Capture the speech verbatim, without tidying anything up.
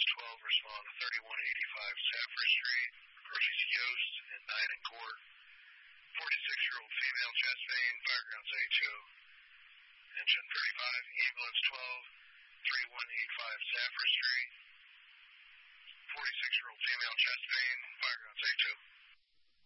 ambulance twelve, respond to thirty-one eighty-five Safford Street, approaching Yost and nine in Court. forty-six-year-old female chest pain, firegrounds H O. Engine thirty-five, ambulance twelve, thirty-one eighty-five Safford Street. forty-six-year-old female chest pain, firegrounds H O.